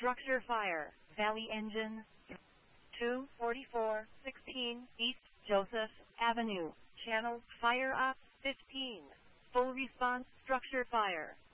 Structure fire. Valley engine. 24416 East Joseph Avenue. Channel fire up 15. Full response structure fire.